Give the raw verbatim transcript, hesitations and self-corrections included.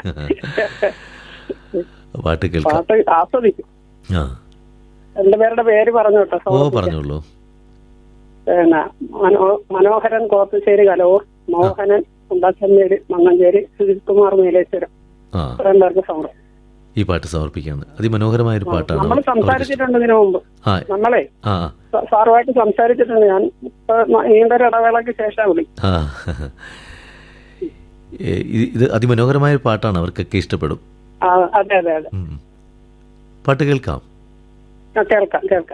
പാട്ട് കേൾക്കാം. പാട്ട് ആസ്വദിക്കും. ആ രണ്ടുപേരുടെ പേര് പറഞ്ഞു കേട്ടോ. ഓ പറഞ്ഞോളൂ. പിന്നെ മനോ മനോഹരൻ കോത്തശ്ശേരി കലൂർ, മോഹനൻ കുണ്ടാച്ചന്നേരി മണ്ണഞ്ചേരി, സുജിത് കുമാർ നീലേശ്വരം. ആ ഇത്രയും പേർക്ക് സമർപ്പിക്കും. ഈ പാട്ട് സമർപ്പിക്കുകയാണ്. അതിമനോഹരമായൊരു പാട്ടാണ്. നമ്മൾ സംസാരിച്ചിട്ടുണ്ട് ഇതിനു മുമ്പ്. ആ നമ്മളെ ആ സ- സാറുമായിട്ട് സംസാരിച്ചിട്ടുണ്ട്. ഞാൻ ഇപ്പൊ നീണ്ടൊരു ഇടവേളയ്ക്ക് ശേഷം വിളി. ആ ഏ, ഇത് ഇത് അതിമനോഹരമായ പാട്ടാണ്, അവർക്കൊക്കെ ഇഷ്ടപ്പെടും. ആ, അതെ അതെ അതെ. ഉം. പാട്ട് കേൾക്കാം. ആ, കേൾക്കാം കേൾക്കാം.